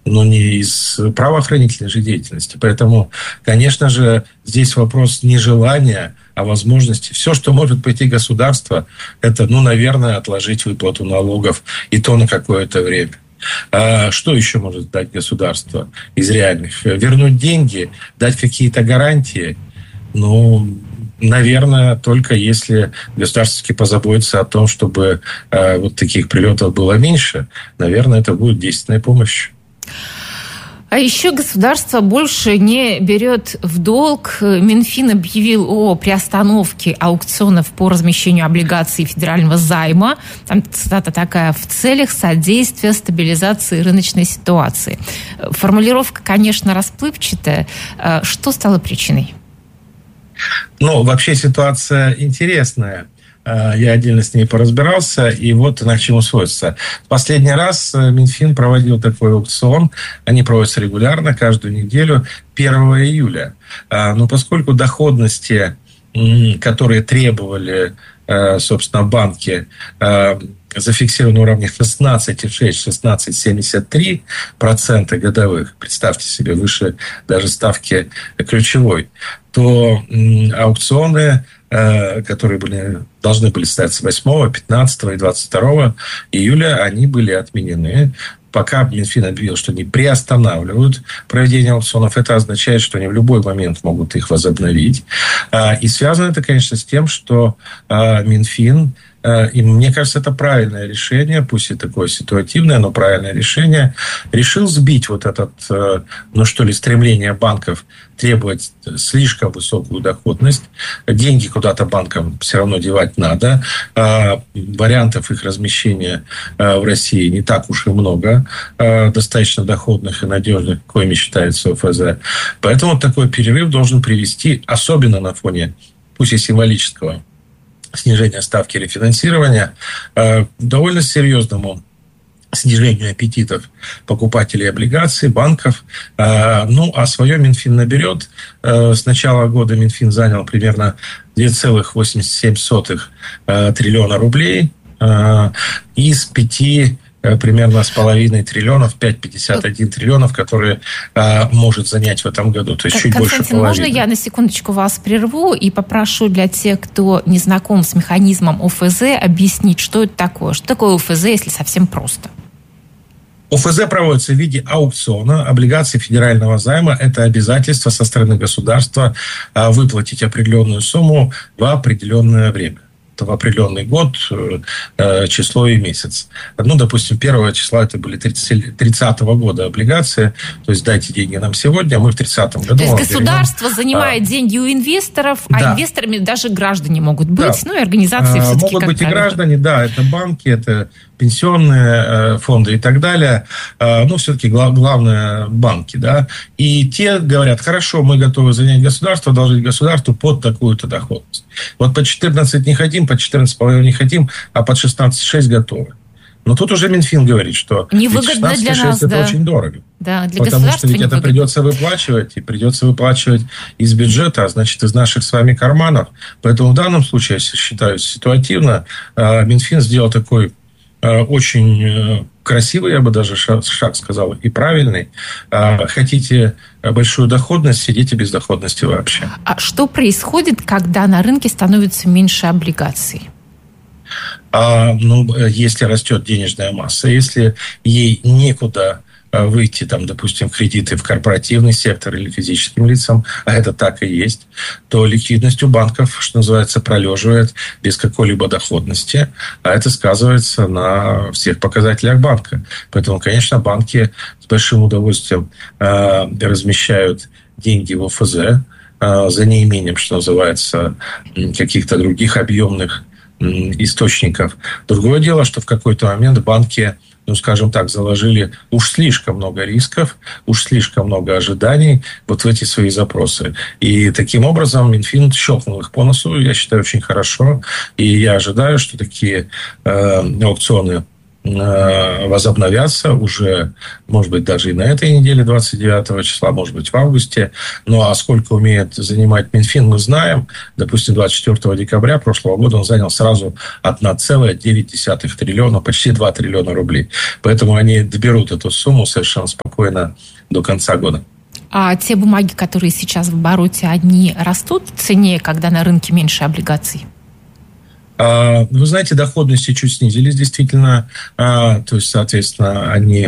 но не из правоохранительной же деятельности. Поэтому, конечно же, здесь вопрос не желания, а возможности. Все, что может пойти государство, это, наверное, отложить выплату налогов, и то на какое-то время. А что еще может дать государство из реальных? Вернуть деньги, дать какие-то гарантии? Наверное, только если государство позаботится о том, чтобы вот таких прилетов было меньше, наверное, это будет действенная помощь. А еще государство больше не берет в долг. Минфин объявил о приостановке аукционов по размещению облигаций федерального займа. Там цитата такая: в целях содействия стабилизации рыночной ситуации. Формулировка, конечно, расплывчатая. Что стало причиной? Вообще ситуация интересная. Я отдельно с ней поразбирался, и вот на к чему сводится. Последний раз Минфин проводил такой аукцион. Они проводятся регулярно, каждую неделю, 1 июля. Но поскольку доходности, которые требовали, собственно, банки, зафиксированы на уровне 16,6-16,73% годовых, представьте себе, выше даже ставки ключевой, то аукционы, которые должны были состояться 8, 15 и 22 июля, они были отменены. Пока Минфин объявил, что они приостанавливают проведение аукционов, это означает, что они в любой момент могут их возобновить. И связано это, конечно, с тем, что Минфин, и мне кажется, это правильное решение, пусть и такое ситуативное, но правильное решение, решил сбить вот это, стремление банков требовать слишком высокую доходность. Деньги куда-то банкам все равно девать надо. Вариантов их размещения в России не так уж и много, достаточно доходных и надежных, коими считается ОФЗ. Поэтому такой перерыв должен привести, особенно на фоне, пусть и символического, снижения ставки рефинансирования, к довольно серьезному снижению аппетитов покупателей облигаций, банков. А свое Минфин наберет. С начала года Минфин занял примерно 2,87 триллиона рублей из 5 примерно с половиной триллионов, 5,51 триллионов, которые может занять в этом году. То есть чуть больше половины. Можно я на секундочку вас прерву и попрошу для тех, кто не знаком с механизмом ОФЗ, объяснить, что это такое? Что такое ОФЗ, если совсем просто? ОФЗ проводится в виде аукциона облигаций федерального займа. Это обязательство со стороны государства выплатить определенную сумму в определенное время. В определенный год, число и месяц. Допустим, 1 числа это были 30-го года облигации. То есть дайте деньги нам сегодня, мы в 30-м году. То есть государство занимает деньги у инвесторов, а инвесторами даже граждане могут быть, и организации все-таки могут быть и граждане, это банки, это пенсионные фонды и так далее. Все-таки главное банки, И те говорят: хорошо, мы готовы занять государство, одолжить государству под такую-то доходность. Вот по 14 не хотим, по 14,5 не хотим, а под 16,6 готовы. Но тут уже Минфин говорит, что 16,6 это очень дорого. Да, для потому что ведь это придется выплачивать из бюджета, а значит, из наших с вами карманов. Поэтому в данном случае, я считаю, ситуативно Минфин сделал такой очень красивый, я бы даже шаг сказал, и правильный. Хотите большую доходность, сидите без доходности вообще. А что происходит, когда на рынке становится меньше облигаций? Если растет денежная масса, если ей некуда выйти, допустим, в кредиты в корпоративный сектор или физическим лицам, а это так и есть, то ликвидность у банков, что называется, пролеживает без какой-либо доходности, а это сказывается на всех показателях банка. Поэтому, конечно, банки с большим удовольствием размещают деньги в ОФЗ за неимением, что называется, каких-то других объемных источников. Другое дело, что в какой-то момент банки, скажем так, заложили уж слишком много рисков, уж слишком много ожиданий вот в эти свои запросы. И таким образом Минфин щелкнул их по носу, я считаю, очень хорошо. И я ожидаю, что такие аукционы возобновятся уже, может быть, даже и на этой неделе, 29 числа, может быть, в августе. Ну, а сколько умеет занимать Минфин, мы знаем. Допустим, 24 декабря прошлого года он занял сразу 1,9 триллиона, почти 2 триллиона рублей. Поэтому они доберут эту сумму совершенно спокойно до конца года. А те бумаги, которые сейчас в обороте, они растут в цене, когда на рынке меньше облигаций? Вы знаете, доходности чуть снизились, действительно. То есть, соответственно, они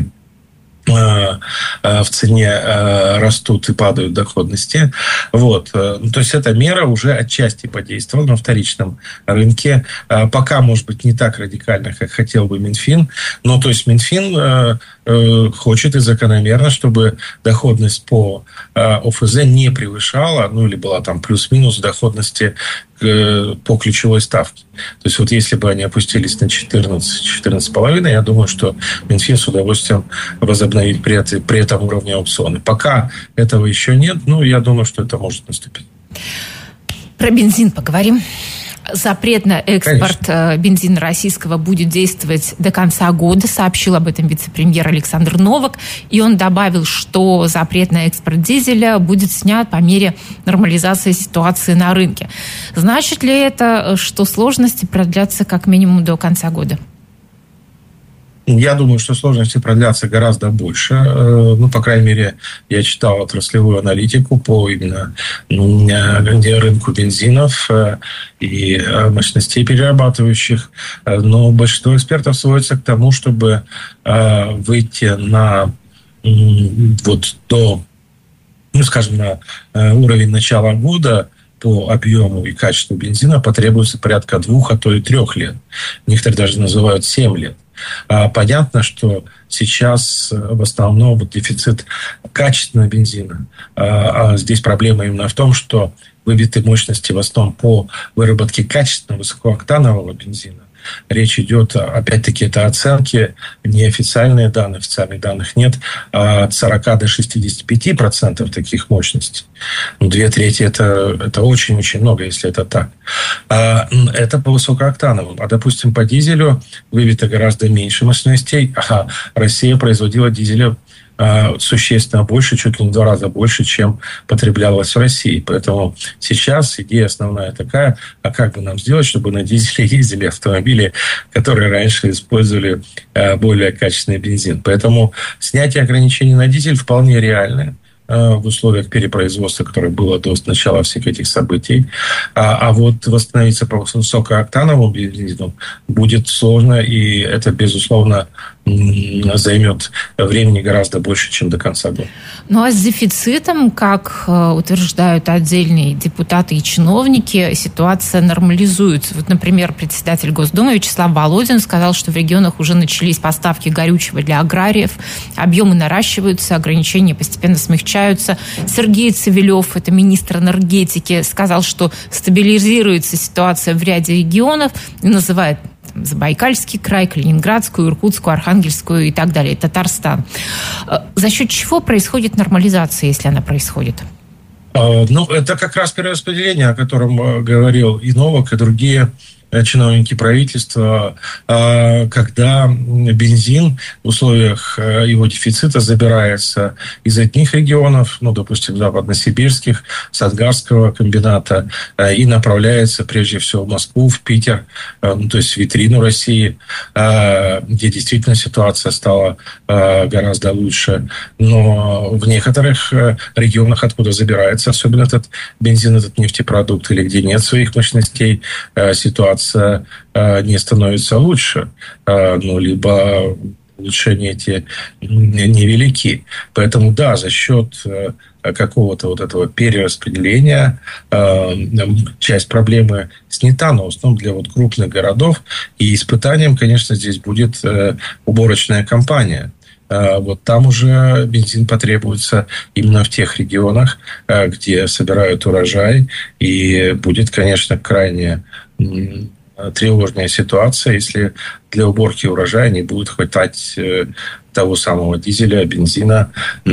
в цене растут и падают доходности. Вот. То есть, эта мера уже отчасти подействовала на вторичном рынке. Пока, может быть, не так радикально, как хотел бы Минфин. Но, то есть, Минфин хочет и закономерно, чтобы доходность по ОФЗ не превышала, ну, или была там плюс-минус доходности по ключевой ставке. То есть, вот если бы они опустились на 14,5, я думаю, что Минфин с удовольствием возобновит при этом уровне аукционы. Пока этого еще нет, но я думаю, что это может наступить. Про бензин поговорим. Запрет на экспорт бензина российского будет действовать до конца года, сообщил об этом вице-премьер Александр Новак. И он добавил, что запрет на экспорт дизеля будет снят по мере нормализации ситуации на рынке. Значит ли это, что сложности продлятся как минимум до конца года? Я думаю, что сложности продлятся гораздо больше. Ну, по крайней мере, я читал отраслевую аналитику по именно рынку бензинов и мощностей перерабатывающих. Но большинство экспертов сводится к тому, чтобы выйти на вот до, ну, скажем, на уровень начала года по объему и качеству бензина потребуется порядка 2, а то и 3 лет. Некоторые даже называют 7 лет. Понятно, что сейчас в основном вот дефицит качественного бензина. А здесь проблема именно в том, что выбиты мощности в основном по выработке качественного высокооктанового бензина. Речь идет, опять-таки, это оценки, неофициальные данные, официальных данных нет, от 40 до 65% таких мощностей. 2/3 это очень-очень много, если это так. Это по высокооктановым. А, допустим, по дизелю выбито гораздо меньше мощностей, а Россия производила дизеля существенно больше, чуть ли не в 2 раза больше, чем потреблялось в России. Поэтому сейчас идея основная такая, а как бы нам сделать, чтобы на дизеле ездили автомобили, которые раньше использовали более качественный бензин. Поэтому снятие ограничений на дизель вполне реальное в условиях перепроизводства, которое было до начала всех этих событий. А вот восстановиться по высокооктановому бензину будет сложно, и это, безусловно, займет времени гораздо больше, чем до конца года. Ну а с дефицитом, как утверждают отдельные депутаты и чиновники, ситуация нормализуется. Вот, например, председатель Госдумы Вячеслав Володин сказал, что в регионах уже начались поставки горючего для аграриев, объемы наращиваются, ограничения постепенно смягчаются. Сергей Цивилев, это министр энергетики, сказал, что стабилизируется ситуация в ряде регионов и называет Забайкальский край, Калининградскую, Иркутскую, Архангельскую и так далее, Татарстан. За счет чего происходит нормализация, если она происходит? Ну, это как раз перераспределение, о котором говорил и Новак, и другие чиновники правительства, когда бензин в условиях его дефицита забирается из одних регионов, ну, допустим, западносибирских, Садгарского комбината, и направляется прежде всего в Москву, в Питер, то есть в витрину России, где действительно ситуация стала гораздо лучше. Но в некоторых регионах, откуда забирается особенно этот бензин, этот нефтепродукт, или где нет своих мощностей, ситуация не становится лучше, ну, либо улучшения эти невелики. Поэтому, да, за счет какого-то вот этого перераспределения часть проблемы снята, но в основном для вот крупных городов. И испытанием, конечно, здесь будет уборочная кампания. Вот там уже бензин потребуется именно в тех регионах, где собирают урожай. И будет, конечно, крайне тревожная ситуация, если для уборки урожая не будет хватать того самого дизеля, бензина,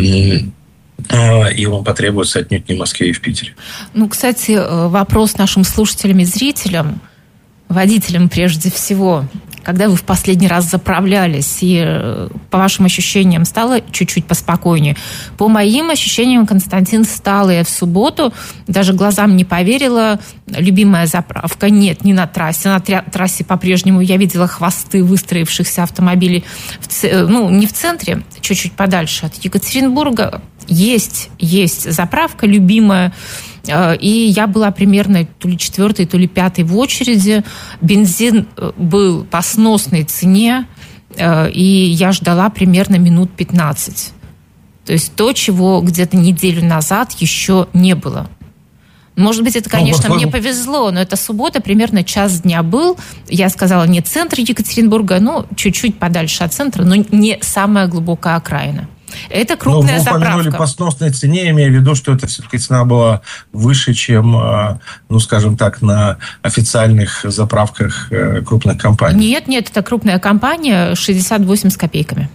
и он потребуется отнюдь не в Москве и в Питере. Ну, кстати, вопрос нашим слушателям и зрителям, водителям прежде всего. когда вы в последний раз заправлялись, и по вашим ощущениям стало чуть-чуть поспокойнее? По моим ощущениям, Константин, стало. Я в субботу даже глазам не поверила. Любимая заправка. Нет, не на трассе. На трассе по-прежнему я видела хвосты выстроившихся автомобилей. Не в центре, чуть-чуть подальше от Екатеринбурга. Есть заправка любимая. И я была примерно то ли 4-й, то ли 5-й в очереди. Бензин был по сносной цене, и я ждала примерно минут 15. То есть то, чего где-то неделю назад еще не было. Может быть, это, конечно, мне повезло, но это суббота, примерно час дня был. Я сказала, не центр Екатеринбурга, чуть-чуть подальше от центра, но не самая глубокая окраина. Это крупная заправка. Вы упомянули по сносной цене, имея в виду, что это все-таки цена была выше, чем, скажем так, на официальных заправках крупных компаний. Нет, это крупная компания, 68 с копейками.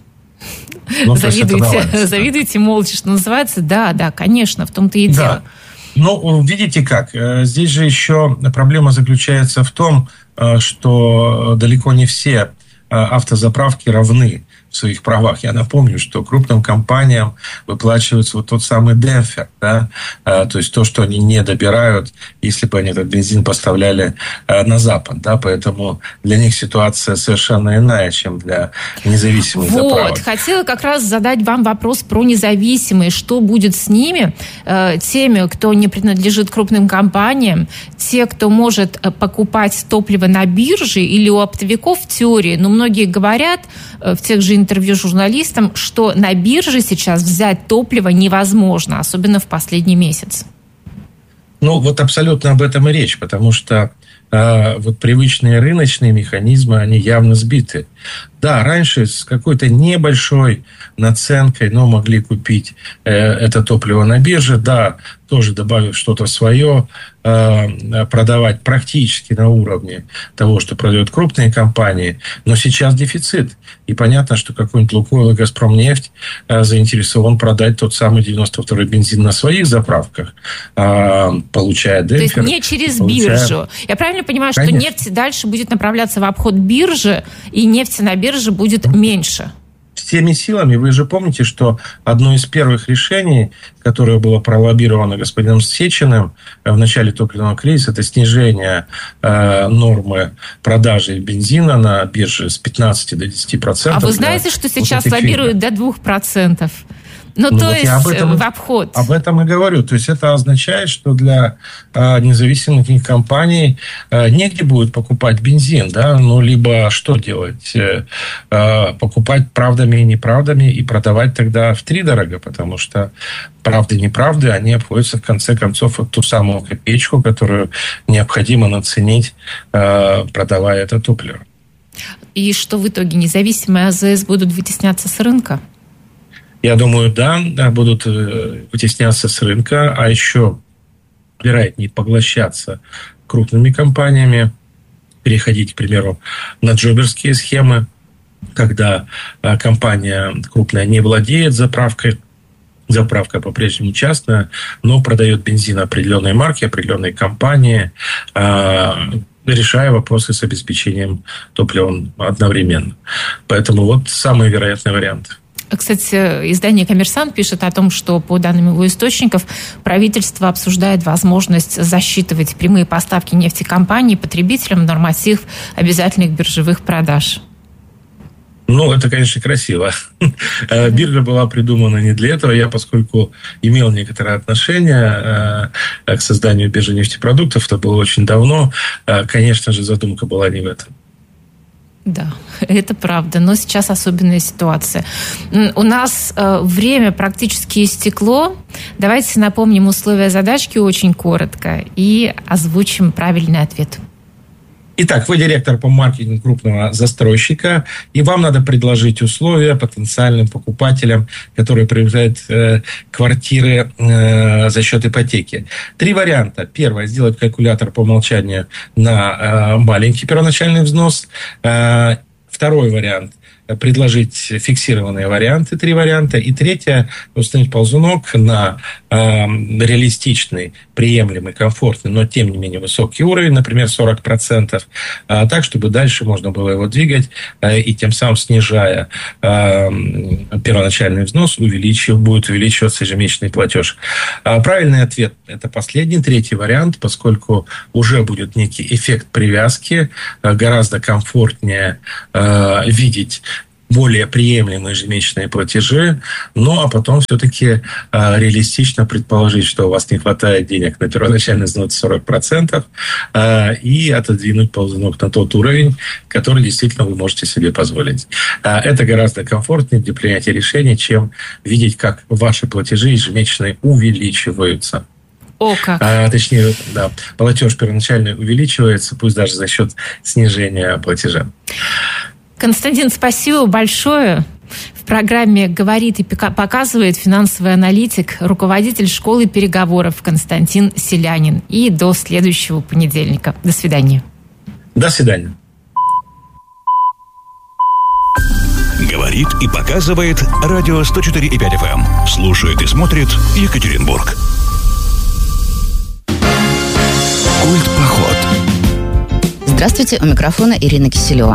Завидуйте молча, что называется. Да, конечно, в том-то и дело. Видите как, здесь же еще проблема заключается в том, что далеко не все автозаправки равны в своих правах. Я напомню, что крупным компаниям выплачивается вот тот самый демпфер, да? То есть то, что они не добирают, если бы они этот бензин поставляли на Запад. Да? Поэтому для них ситуация совершенно иная, чем для независимых заправок. Хотела как раз задать вам вопрос про независимые. Что будет с ними, теми, кто не принадлежит крупным компаниям, те, кто может покупать топливо на бирже или у оптовиков в теории, но многие говорят в тех же интервью журналистам, что на бирже сейчас взять топливо невозможно, особенно в последний месяц. Абсолютно об этом и речь, потому что привычные рыночные механизмы, они явно сбиты. Да, раньше с какой-то небольшой наценкой, могли купить это топливо на бирже, да, тоже добавив что-то свое, продавать практически на уровне того, что продают крупные компании, но сейчас дефицит. И понятно, что какой-нибудь «Лукойл» и «Газпромнефть» заинтересован продать тот самый 92-й бензин на своих заправках, получая демпфер. То есть не через биржу. Я правильно понимаю, что нефть дальше будет направляться в обход биржи, и нефти на бирже будет меньше? Всеми силами. Вы же помните, что одно из первых решений, которое было пролоббировано господином Сечиным в начале топливного кризиса, это снижение нормы продажи бензина на бирже с 15 до 10%. А вы знаете, что сейчас лоббируют до 2%? В обход. Об этом и говорю. То есть это означает, что для независимых компаний негде будет покупать бензин, да, либо что делать? Покупать правдами и неправдами и продавать тогда втридорога, потому что правды и неправды, они обходятся в конце концов в ту самую копеечку, которую необходимо наценить, продавая это топливо. И что в итоге независимые АЗС будут вытесняться с рынка? Я думаю, да, будут вытесняться с рынка, а еще, вероятнее, поглощаться крупными компаниями, переходить, к примеру, на джоберские схемы, когда компания крупная не владеет заправкой, заправка по-прежнему частная, но продает бензин определенной марки, определенной компании, решая вопросы с обеспечением топливом одновременно. Поэтому самый вероятный вариант. Кстати, издание «Коммерсант» пишет о том, что, по данным его источников, правительство обсуждает возможность засчитывать прямые поставки нефтекомпаний потребителям норматив обязательных биржевых продаж. Это, конечно, красиво. Биржа была придумана не для этого. Я, поскольку имел некоторое отношение к созданию биржи нефтепродуктов, это было очень давно, конечно же, задумка была не в этом. Да, это правда, но сейчас особенная ситуация. У нас время практически истекло. Давайте напомним условия задачки очень коротко и озвучим правильный ответ. Итак, вы директор по маркетингу крупного застройщика, и вам надо предложить условия потенциальным покупателям, которые приобретают квартиры за счет ипотеки. 3 варианта. Первое – сделать калькулятор по умолчанию на маленький первоначальный взнос. Второй вариант – предложить фиксированные варианты, 3 варианта. И третье – установить ползунок на реалистичный приемлемый, комфортный, но тем не менее высокий уровень, например, 40%, так, чтобы дальше можно было его двигать, и тем самым, снижая первоначальный взнос, будет увеличиваться ежемесячный платеж. Правильный ответ – это последний, третий вариант, поскольку уже будет некий эффект привязки, гораздо комфортнее видеть более приемлемые ежемесячные платежи, а потом все-таки реалистично предположить, что у вас не хватает денег на первоначальный взнос 40%, и отодвинуть ползунок на тот уровень, который действительно вы можете себе позволить. Это гораздо комфортнее для принятия решений, чем видеть, как ваши платежи ежемесячные увеличиваются. О, как. Точнее, да, платеж первоначальный увеличивается, пусть даже за счет снижения платежа. Константин, спасибо большое. В программе «Говорит и показывает» финансовый аналитик, руководитель школы переговоров Константин Селянин. И до следующего понедельника. До свидания. До свидания. «Говорит и показывает» радио 104,5 FM. Слушает и смотрит Екатеринбург. Культ-поход. Здравствуйте, у микрофона Ирина Киселева.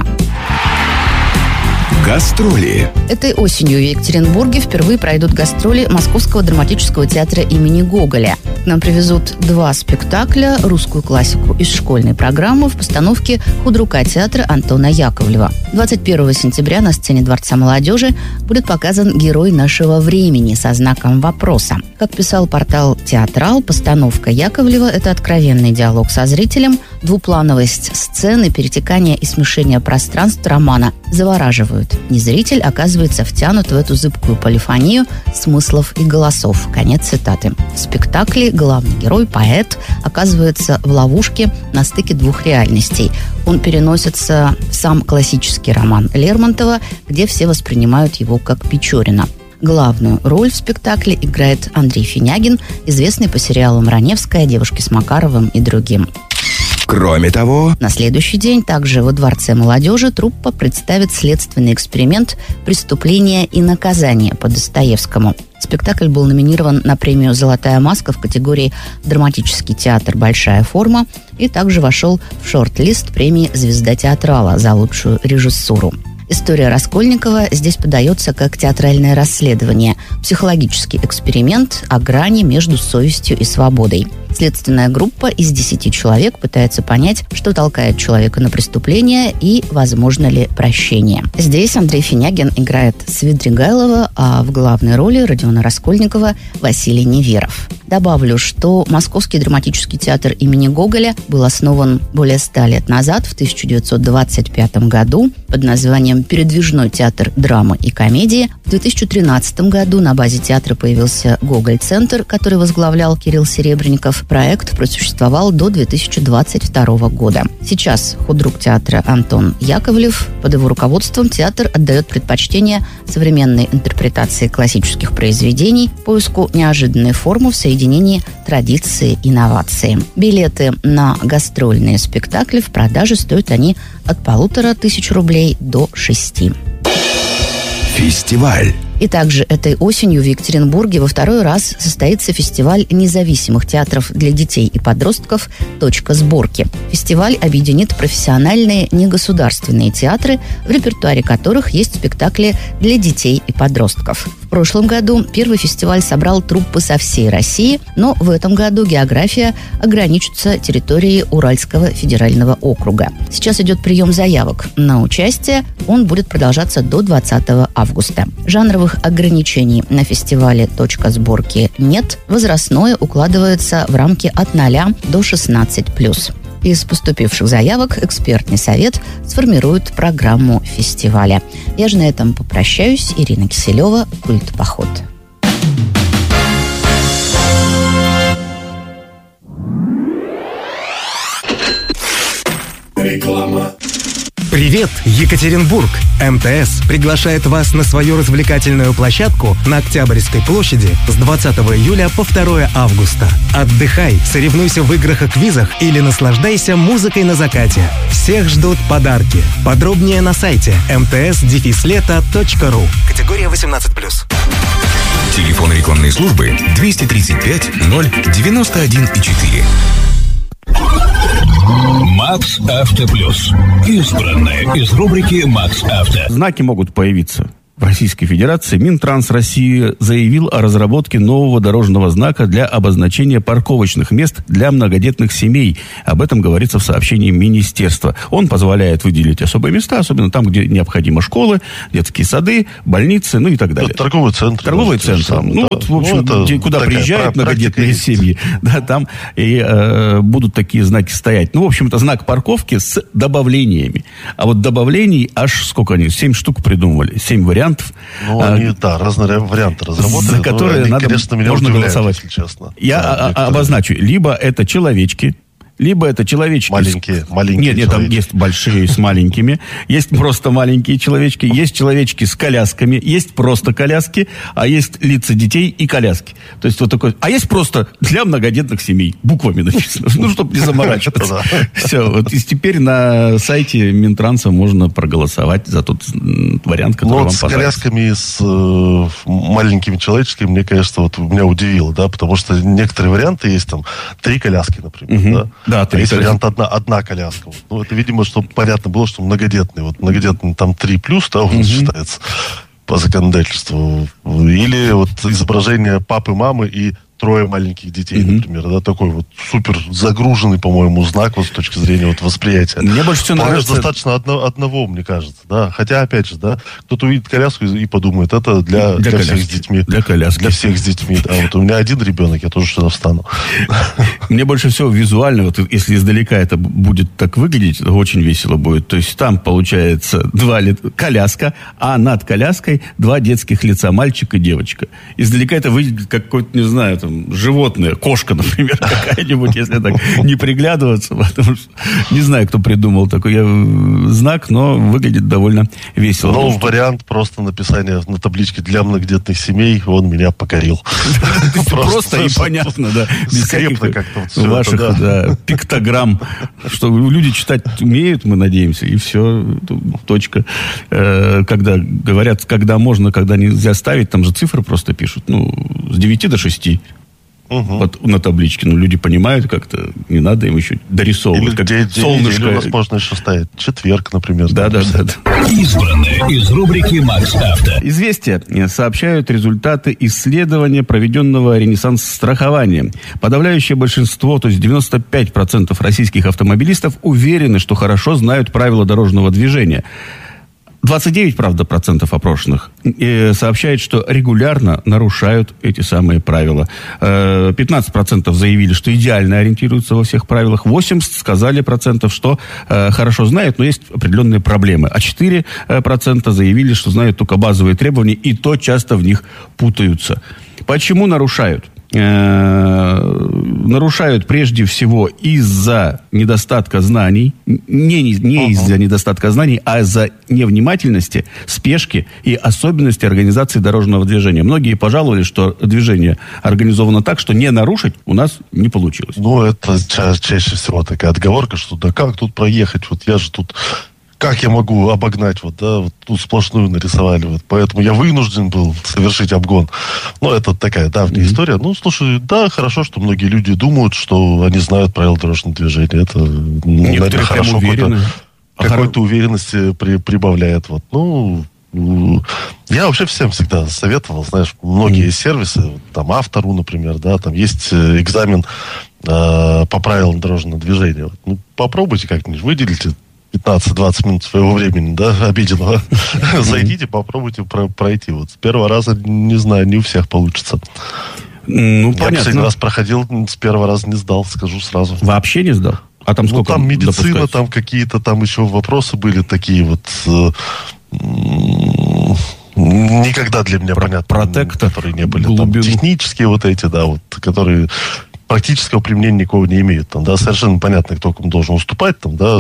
Гастроли. Этой осенью в Екатеринбурге впервые пройдут гастроли Московского драматического театра имени Гоголя. К нам привезут 2 спектакля, русскую классику из школьной программы в постановке худрука театра Антона Яковлева. 21 сентября на сцене Дворца молодежи будет показан герой нашего времени со знаком вопроса. Как писал портал «Театрал», постановка Яковлева – это откровенный диалог со зрителем, двуплановость сцены, перетекание и смешение пространств романа завораживают. Незритель оказывается втянут в эту зыбкую полифонию смыслов и голосов. Конец цитаты. В спектакле главный герой, поэт, оказывается в ловушке на стыке 2 реальностей. Он переносится в сам классический роман Лермонтова, где все воспринимают его как Печорина. Главную роль в спектакле играет Андрей Финягин, известный по сериалам «Раневская», «Девушки с Макаровым» и другим. Кроме того, на следующий день также во Дворце молодежи труппа представит следственный эксперимент «Преступление и наказание» по Достоевскому. Спектакль был номинирован на премию «Золотая маска» в категории «Драматический театр. Большая форма» и также вошел в шорт-лист премии «Звезда театрала» за лучшую режиссуру. История Раскольникова здесь подается как театральное расследование, психологический эксперимент о грани между совестью и свободой. Следственная группа из 10 человек пытается понять, что толкает человека на преступление и возможно ли прощение. Здесь Андрей Финягин играет Свидригайлова, а в главной роли Родиона Раскольникова Василий Неверов. Добавлю, что Московский драматический театр имени Гоголя был основан более 100 лет назад, в 1925 году, под названием «Передвижной театр драмы и комедии». В 2013 году на базе театра появился Гоголь-центр, который возглавлял Кирилл Серебренников. Проект просуществовал до 2022 года. Сейчас худрук театра Антон Яковлев. Под его руководством театр отдает предпочтение современной интерпретации классических произведений, поиску неожиданной формы в соединении традиции и инновации. Билеты на гастрольные спектакли в продаже стоят они от 1500 рублей до 6. Фестиваль. И также этой осенью в Екатеринбурге во второй раз состоится фестиваль независимых театров для детей и подростков «Точка сборки». Фестиваль объединит профессиональные негосударственные театры, в репертуаре которых есть спектакли для детей и подростков. В прошлом году первый фестиваль собрал труппы со всей России, но в этом году география ограничится территорией Уральского федерального округа. Сейчас идет прием заявок на участие. Он будет продолжаться до 20 августа. Жанровых ограничений на фестивале «Точка сборки» нет. Возрастное укладывается в рамки от 0 до 16+. Из поступивших заявок экспертный совет сформирует программу фестиваля. Я же на этом попрощаюсь. Ирина Киселева, «Культ-поход». Реклама. Привет, Екатеринбург! МТС приглашает вас на свою развлекательную площадку на Октябрьской площади с 20 июля по 2 августа. Отдыхай, соревнуйся в играх и квизах или наслаждайся музыкой на закате. Всех ждут подарки. Подробнее на сайте mts-lето.ru. Категория 18+. Телефон рекламной службы 235 091,4. Макс Авто Плюс. Избранное из рубрики Макс Авто. Знаки могут появиться. В Российской Федерации Минтранс России заявил о разработке нового дорожного знака для обозначения парковочных мест для многодетных семей. Об этом говорится в сообщении Министерства. Он позволяет выделить особые места, особенно там, где необходимы школы, детские сады, больницы, ну и так далее. Торговый центр. Торговый центр. Ну, да. Вот, в общем, куда приезжают многодетные семьи, да, там и будут такие знаки стоять. Ну, в общем, это знак парковки с добавлениями. А вот добавлений аж сколько они? 7 штук придумывали. 7 вариантов. Ну, они, разные варианты разработали. За которые они, надо, конечно, меня можно удивляют, голосовать. если честно. Я обозначу. Либо это человечки, либо это человечки... Маленькие Нет, там есть большие с маленькими. Есть просто маленькие человечки. Есть человечки с колясками. Есть просто коляски. А есть лица детей и коляски. То есть вот такой... А есть просто для многодетных семей. Буквами написано. Ну, чтобы не заморачиваться. Все. Вот и теперь на сайте Минтранса можно проголосовать за тот вариант, который вам понравится. С колясками, с маленькими человеческими, мне, конечно, вот меня удивило, да, потому что некоторые варианты есть там 3 коляски, например, да. Да, есть вариант одна коляска. Вот. Ну, это, видимо, чтобы понятно было, что многодетный. Вот многодетный там 3+, да, у нас считается по законодательству. Или вот изображение папы, мамы и 3 маленьких детей, например, да, такой вот супер загруженный, по-моему, знак вот с точки зрения вот восприятия. Мне больше всего нравится... достаточно одного, мне кажется, да. Хотя, опять же, да, кто-то увидит коляску и подумает, это для всех с детьми. Для коляски. Для всех с детьми, да. Вот у меня один ребенок, я тоже сюда встану. Мне больше всего визуально, вот если издалека это будет так выглядеть, это очень весело будет. То есть там получается коляска, а над коляской 2 детских лица, мальчик и девочка. Издалека это выглядит как какой-то, не знаю, там, животное, кошка, например, какая-нибудь, если так не приглядываться, потому что не знаю, кто придумал такой знак, но выглядит довольно весело. Но вариант просто написания на табличке для многодетных семей, он меня покорил. Просто и понятно, да. Без скрепно как-то ваших пиктограмм, что люди читать умеют, мы надеемся, и все, точка. Когда говорят, когда можно, когда нельзя ставить, там же цифры просто пишут, ну, с 9 до 6. Вот на табличке. Ну, люди понимают как-то, не надо им еще дорисовывать. Или как солнышко. Или у нас можно еще ставить четверг, например. Да. Избранное из рубрики Макс Авто. Известия сообщают результаты исследования, проведенного Ренессанс-страхованием. Подавляющее большинство, то есть 95% российских автомобилистов уверены, что хорошо знают правила дорожного движения. 29, правда, процентов опрошенных сообщают, что регулярно нарушают эти самые правила. 15% заявили, что идеально ориентируются во всех правилах. 80% сказали процентов, что хорошо знают, но есть определенные проблемы. А 4% заявили, что знают только базовые требования, и то часто в них путаются. Почему нарушают? Нарушают прежде всего из-за недостатка знаний, не из-за недостатка знаний, а из-за невнимательности, спешки и особенностей организации дорожного движения. Многие пожаловались, что движение организовано так, что не нарушить у нас не получилось. Ну, это чаще всего такая отговорка, что да как тут проехать, вот я же тут... Как я могу обогнать, вот, да, вот тут сплошную нарисовали, вот, поэтому я вынужден был совершить обгон. Ну, это такая давняя история. Ну, слушай, да, хорошо, что многие люди думают, что они знают правила дорожного движения. Это, наверное, хорошо. Какой-то уверенности прибавляет, вот. Ну, я вообще всем всегда советовал, знаешь, многие сервисы, там, Авто.ру, например, да, там есть экзамен по правилам дорожного движения. Вот. Ну, попробуйте как-нибудь, выделите 15-20 минут своего времени, да, обеденного. Зайдите, попробуйте пройти. Вот с первого раза, не знаю, не у всех получится. Ну, я последний раз проходил, с первого раза не сдал, скажу сразу. Вообще не сдал? А там сколько? Ну, там медицина, там какие-то там еще вопросы были такие вот... никогда для меня, понятно, протектор, которые не были. Там, технические вот эти, да, вот, которые... практического применения никого не имеют. Там, да, совершенно понятно, кто кому должен уступать. Там, да,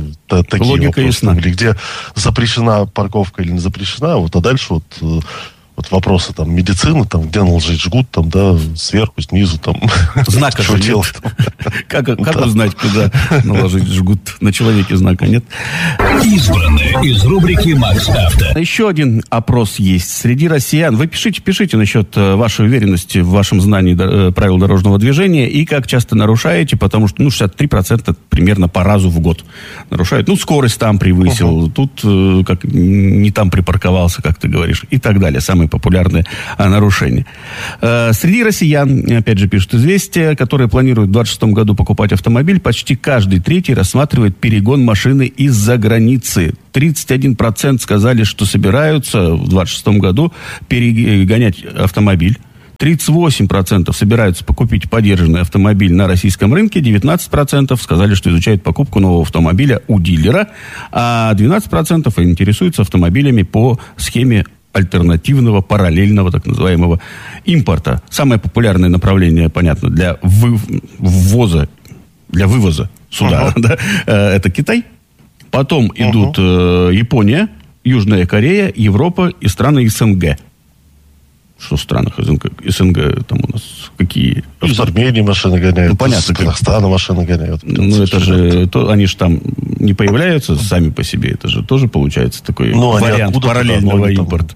такие логика вопросы. ясна. Или где запрещена парковка или не запрещена. Вот, а дальше вот вот вопросы там медицины, там, где наложить жгут, там, да, сверху, снизу, там. Знака же нет. Как узнать, куда наложить жгут? На человеке знака нет. Избранное из рубрики «Макс Авто». Еще один опрос есть среди россиян. Вы пишите насчет вашей уверенности в вашем знании правил дорожного движения и как часто нарушаете, потому что 63% примерно по разу в год нарушают. Скорость там превысил, тут как не там припарковался, как ты говоришь, и так далее. Самые популярные нарушения. Среди россиян, опять же, пишут «Известия», которые планируют в 2026 году покупать автомобиль, почти каждый третий рассматривает перегон машины из-за границы. 31% сказали, что собираются в 2026 году перегонять автомобиль. 38% собираются покупить подержанный автомобиль на российском рынке, 19% сказали, что изучают покупку нового автомобиля у дилера, а 12% интересуются автомобилями по схеме альтернативного, параллельного, так называемого, импорта. Самое популярное направление, понятно, для вывоза сюда, да, это Китай. Потом идут Япония, Южная Корея, Европа и страны СНГ. Что в странах СНГ там у нас какие? Из Армении машины гоняют, понятно, из Казахстана машины гоняют. Это же, они же там не появляются сами по себе, это же тоже получается такой вариант параллельного импорта.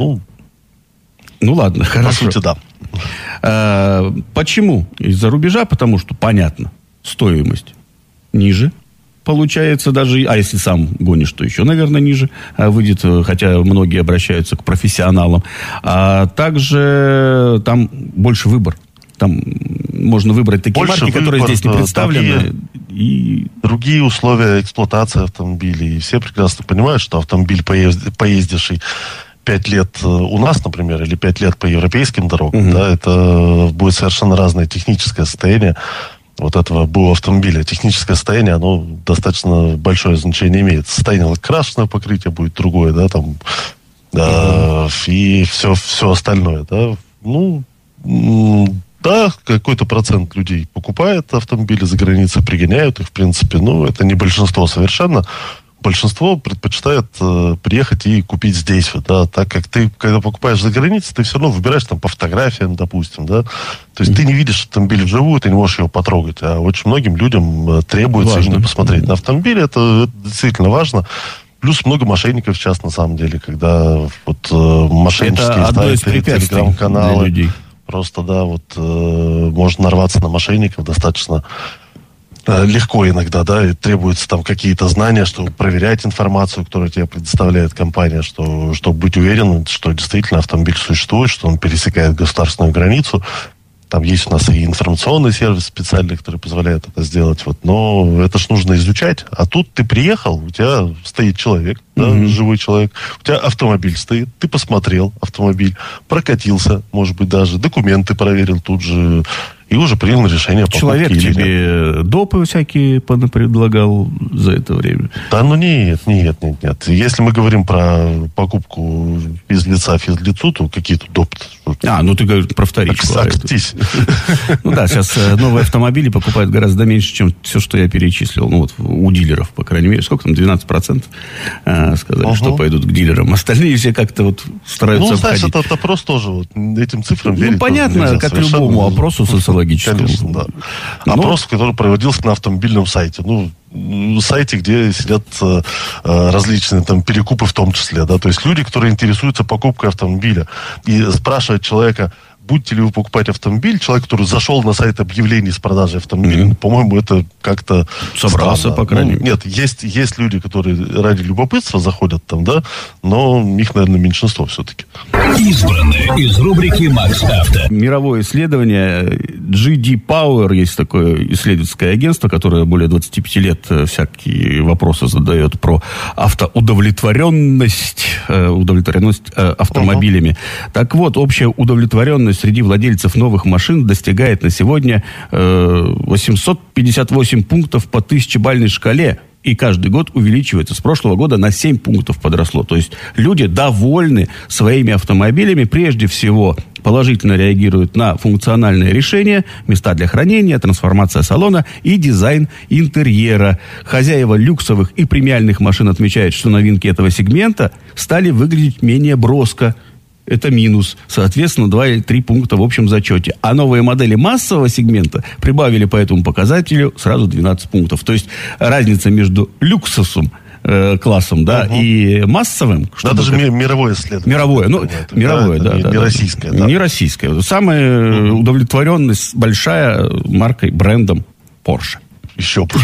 Ладно, хорошо. По сути, да. Почему? Из-за рубежа, потому что, понятно, стоимость ниже. Получается даже, а если сам гонишь, то еще, наверное, ниже выйдет, хотя многие обращаются к профессионалам. А также там больше выбор. Там можно выбрать такие марки, которые здесь не представлены. Другие условия эксплуатации автомобилей. И все прекрасно понимают, что автомобиль, поездивший 5 лет у нас, например, или 5 лет по европейским дорогам, да, это будет совершенно разное техническое состояние вот этого БУ автомобиля. Техническое состояние, оно достаточно большое значение имеет. Состояние крашеного покрытия будет другое, да, там, и все остальное, да. Да, какой-то процент людей покупает автомобили за границей, пригоняют их, в принципе, это не большинство совершенно. Большинство предпочитает приехать и купить здесь, да, так как ты, когда покупаешь за границей, ты все равно выбираешь там по фотографиям, допустим, да, то есть ты не видишь автомобиль вживую, ты не можешь его потрогать, а очень многим людям требуется именно посмотреть на автомобиль, это действительно важно. Плюс много мошенников сейчас, на самом деле, когда мошеннические сайты, телеграм-каналы, просто, да, можно нарваться на мошенников достаточно легко иногда, да, и требуются там какие-то знания, чтобы проверять информацию, которую тебе предоставляет компания, чтобы быть уверенным, что действительно автомобиль существует, что он пересекает государственную границу. Там есть у нас и информационный сервис специальный, который позволяет это сделать. Но это ж нужно изучать. А тут ты приехал, у тебя стоит человек, да, живой человек, у тебя автомобиль стоит, ты посмотрел автомобиль, прокатился, может быть, даже документы проверил тут же, и уже принял решение. Человек тебе допы всякие предлагал за это время? Да, нет. Если мы говорим про покупку физлицу, то какие-то допы. Ты говоришь про вторичку. Сейчас новые автомобили покупают гораздо меньше, чем все, что я перечислил. У дилеров, по крайней мере. Сколько там? 12% сказали, что пойдут к дилерам. Остальные все как-то стараются обходить. Это опрос тоже этим цифрам верить. Понятно, как любому опросу социологическому. Конечно, да. Опрос, который проводился на автомобильном сайте. Сайте, где сидят различные там перекупы в том числе, да, то есть люди, которые интересуются покупкой автомобиля, и спрашивают человека, будете ли вы покупать автомобиль, человек, который зашел на сайт объявлений с продажей автомобиля, по-моему, это как-то собрался, странно. По крайней мере. Нет, есть люди, которые ради любопытства заходят там, да, но их, наверное, меньшинство все-таки. Избранное из рубрики «Макс Авто». Мировое исследование GD Power, есть такое исследовательское агентство, которое более 25 лет всякие вопросы задает про автоудовлетворенность автомобилями. Так вот, общая удовлетворенность среди владельцев новых машин достигает на сегодня 858 пунктов по 1000-бальной шкале. И каждый год увеличивается. С прошлого года на 7 пунктов подросло. То есть люди довольны своими автомобилями. Прежде всего, положительно реагируют на функциональные решения, места для хранения, трансформация салона и дизайн интерьера. Хозяева люксовых и премиальных машин отмечают, что новинки этого сегмента стали выглядеть менее броско. это минус. Соответственно, 2 или 3 пункта в общем зачете. А новые модели массового сегмента прибавили по этому показателю сразу 12 пунктов. То есть разница между люксусом, классом, да, и массовым. Это же мировое исследование. Мировое, да. Не российское. Не российское. Самая удовлетворенность большая маркой, брендом Porsche. Еще бы.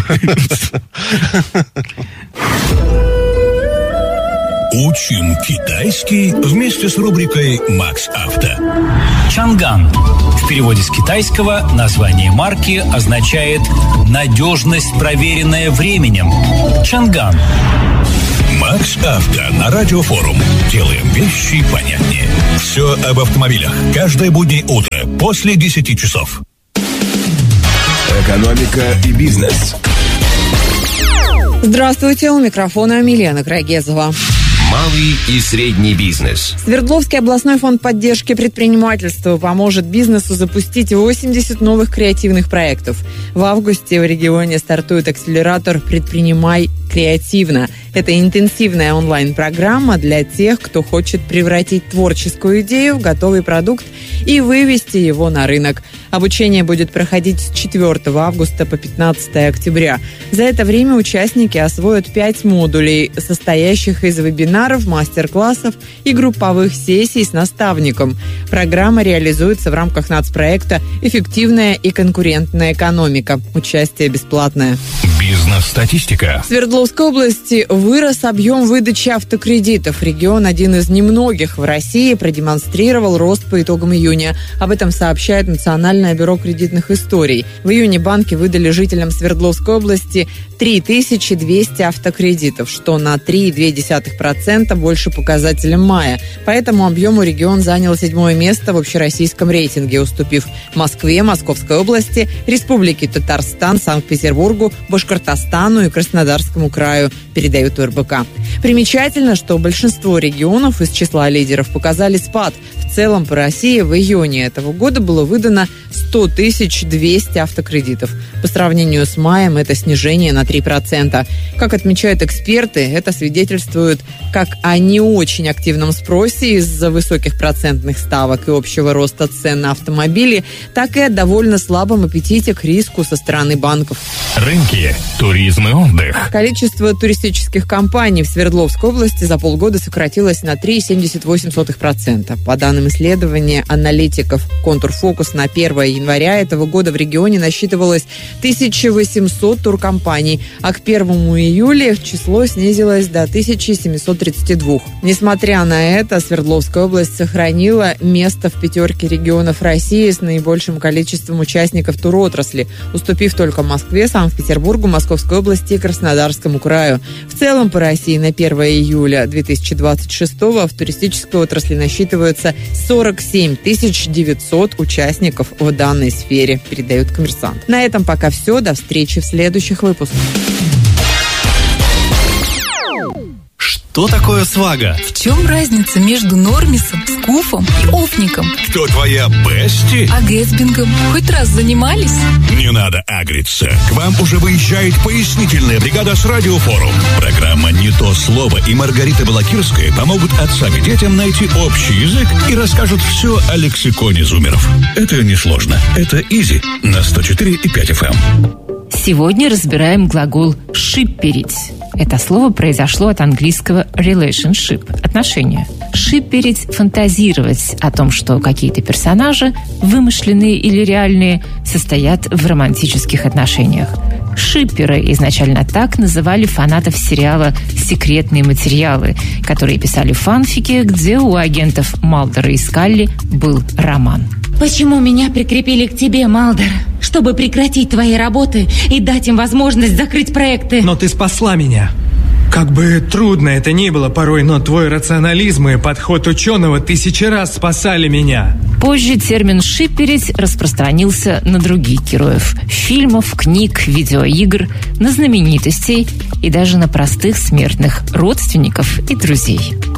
Учим китайский вместе с рубрикой «Макс Авто». Чанган. В переводе с китайского название марки означает «надежность, проверенная временем». Чанган. Макс Авто на Радиофорум. Делаем вещи понятнее. Все об автомобилях. Каждое буднее утро после 10 часов. Экономика и бизнес. Здравствуйте, у микрофона Милена Крагезова. Малый и средний бизнес. Свердловский областной фонд поддержки предпринимательства поможет бизнесу запустить 80 новых креативных проектов. В августе в регионе стартует акселератор «Предпринимай креативно». Это интенсивная онлайн-программа для тех, кто хочет превратить творческую идею в готовый продукт и вывести его на рынок. Обучение будет проходить с 4 августа по 15 октября. За это время участники освоят 5 модулей, состоящих из вебинаров, мастер-классов и групповых сессий с наставником. Программа реализуется в рамках нацпроекта «Эффективная и конкурентная экономика». Участие бесплатное. Бизнес-статистика. В Свердловской области вырос объем выдачи автокредитов. Регион, один из немногих в России, продемонстрировал рост по итогам июня. Об этом сообщает Национальное бюро кредитных историй. В июне банки выдали жителям Свердловской области 3200 автокредитов, что на 3,2% больше показателя мая. По этому объему регион занял 7-е место в общероссийском рейтинге, уступив Москве, Московской области, Республике Татарстан, Санкт-Петербургу, Башкортостану и Краснодарскому краю, передают РБК. Примечательно, что большинство регионов из числа лидеров показали спад. В целом по России в июне этого года было выдано 100 200 автокредитов. По сравнению с маем это снижение на 3%. Как отмечают эксперты, это свидетельствует как о не очень активном спросе из-за высоких процентных ставок и общего роста цен на автомобили, так и о довольно слабом аппетите к риску со стороны банков. Рынки, туризм и отдых. Количество туристических компаний в Свердловской области за полгода сократилось на 3,78%. По данным исследования аналитиков «Контурфокус», на 1 января этого года в регионе насчитывалось 1800 туркомпаний, а к 1 июля их число снизилось до 1732. Несмотря на это, Свердловская область сохранила место в 5 регионов России с наибольшим количеством участников туротрасли, уступив только Москве, Санкт-Петербургу, Московской области и Краснодарскому краю. В целом по России на 1 июля 2026-го в туристической отрасли насчитывается 47 900 участников в данной сфере, передает «Коммерсант». На этом пока все. До встречи в следующих выпусках. Что такое свага? В чем разница между нормисом, скуфом и офником? Кто твоя бести? А гэтсбингом хоть раз занимались? Не надо агриться. К вам уже выезжает пояснительная бригада с Радиофорум. Программа «Не то слово» и Маргарита Балакирская помогут отцам и детям найти общий язык и расскажут все о лексиконе зумеров. Это несложно. Это изи на 104,5 FM. Сегодня разбираем глагол «шипперить». Это слово произошло от английского relationship – отношения. Шипперить – фантазировать о том, что какие-то персонажи, вымышленные или реальные, состоят в романтических отношениях. Шипперы изначально так называли фанатов сериала «Секретные материалы», которые писали фанфики, где у агентов Малдера и Скалли был роман. Почему меня прикрепили к тебе, Малдер? Чтобы прекратить твои работы и дать им возможность закрыть проекты. Но ты спасла меня. Как бы трудно это ни было порой, но твой рационализм и подход ученого 1000 раз спасали меня. Позже термин «шипперить» распространился на других героев – фильмов, книг, видеоигр, на знаменитостей и даже на простых смертных родственников и друзей.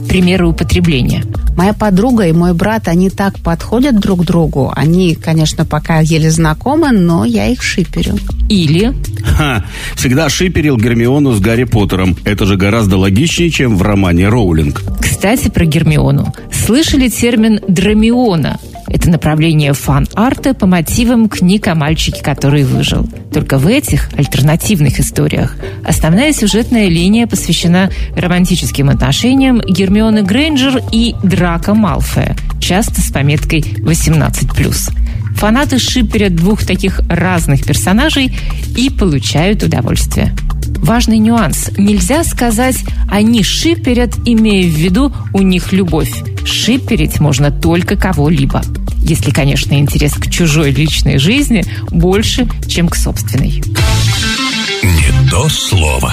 примеры употребления. Моя подруга и мой брат, они так подходят друг к другу. Они, конечно, пока еле знакомы, но я их шиперю. Или... Всегда шиперил Гермиону с Гарри Поттером. Это же гораздо логичнее, чем в романе Роулинг. Кстати, про Гермиону. Слышали термин «драмиона»? Это направление фан-арта по мотивам книг о мальчике, который выжил. Только в этих альтернативных историях основная сюжетная линия посвящена романтическим отношениям Гермионы Грейнджер и Драко Малфоя, часто с пометкой 18+. Фанаты шиперят двух таких разных персонажей и получают удовольствие. Важный нюанс. Нельзя сказать «они шиперят», имея в виду «у них любовь». Шиперить можно только кого-либо. Если, конечно, интерес к чужой личной жизни больше, чем к собственной. Не то слово.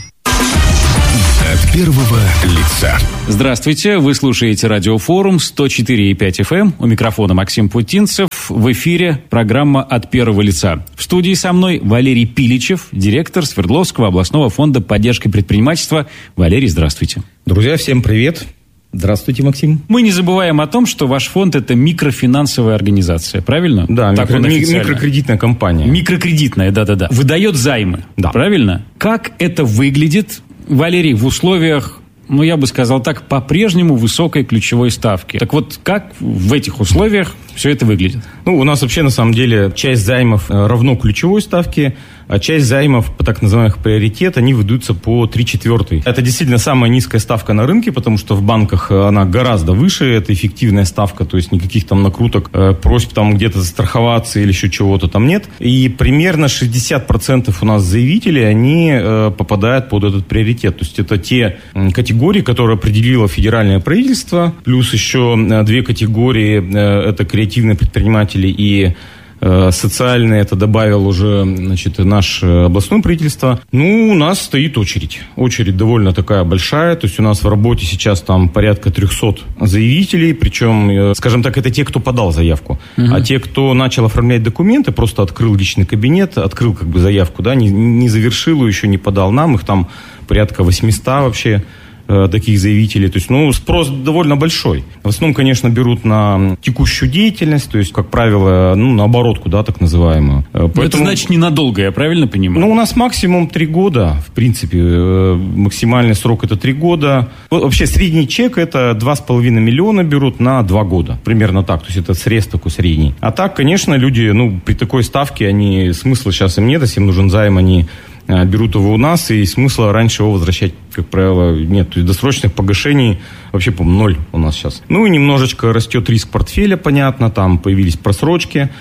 От первого лица. Здравствуйте, вы слушаете Радиофорум 104,5 FM. У микрофона Максим Путинцев. В эфире программа «От первого лица». В студии со мной Валерий Пиличев, директор Свердловского областного фонда поддержки предпринимательства. Валерий, здравствуйте. Друзья, всем привет. Здравствуйте, Максим. Мы не забываем о том, что ваш фонд – это микрофинансовая организация, правильно? Да, микрокредитная компания. Микрокредитная, да-да-да. Выдает займы, да. Правильно? Как это выглядит, Валерий, в условиях, я бы сказал так, по-прежнему высокой ключевой ставки? Так вот, как в этих условиях все это выглядит? У нас вообще, на самом деле, часть займов равно ключевой ставке, а часть займов по так называемых приоритет, они выдаются по 3/4. Это действительно самая низкая ставка на рынке, потому что в банках она гораздо выше, это эффективная ставка, то есть никаких там накруток, просьб там где-то застраховаться или еще чего-то там нет. И примерно 60% у нас заявителей, они попадают под этот приоритет. То есть это те категории, которые определило федеральное правительство, плюс еще 2 категории, это креативные предприниматели и социальные, это добавил уже, наше областное правительство. У нас стоит очередь. Очередь довольно такая большая, то есть у нас в работе сейчас там порядка 300 заявителей, причем, скажем так, это те, кто подал заявку. А те, кто начал оформлять документы, просто открыл личный кабинет, открыл заявку, не завершил, еще не подал нам, их там порядка 800 вообще. Таких заявителей. То есть, спрос довольно большой. В основном, конечно, берут на текущую деятельность, то есть, как правило, на оборотку, так называемую. Поэтому... Это значит ненадолго, я правильно понимаю? У нас максимум 3 года, в принципе. Максимальный срок это 3 года. Вообще, средний чек это 2,5 миллиона берут на 2 года. Примерно так. То есть, это срез такой средний. А так, конечно, люди, при такой ставке, смысла сейчас им нет, если им нужен займ, они берут его у нас, и смысла раньше его возвращать, как правило, нет. То есть досрочных погашений вообще, по-моему, 0 у нас сейчас. И немножечко растет риск портфеля, понятно, там появились просрочки,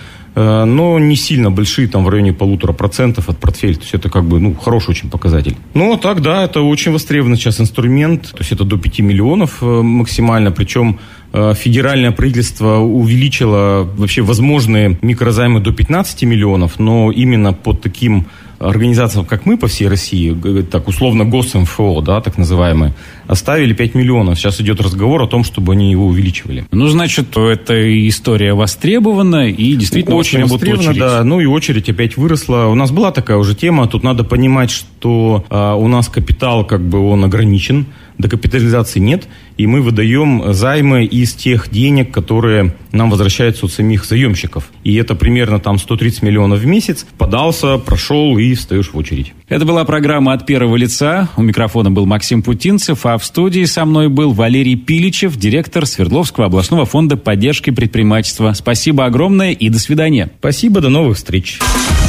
но не сильно большие, там в районе 1,5% от портфеля. То есть это хороший очень показатель. Так, да, это очень востребованный сейчас инструмент. То есть это до 5 миллионов максимально, причем федеральное правительство увеличило вообще возможные микрозаймы до 15 миллионов, но именно под таким организациям, как мы по всей России, так условно ГосМФО, так называемые, оставили 5 миллионов. Сейчас идет разговор о том, чтобы они его увеличивали. Значит, эта история востребована и действительно очень востребована, да. И очередь опять выросла. У нас была такая уже тема. Тут надо понимать, что у нас капитал, он ограничен. Докапитализации нет, и мы выдаем займы из тех денег, которые нам возвращаются от самих заемщиков. И это примерно 130 миллионов в месяц. Подался, прошел и встаешь в очередь. Это была программа «От первого лица». У микрофона был Максим Путинцев, а в студии со мной был Валерий Пиличев, директор Свердловского областного фонда поддержки предпринимательства. Спасибо огромное и до свидания. Спасибо, до новых встреч.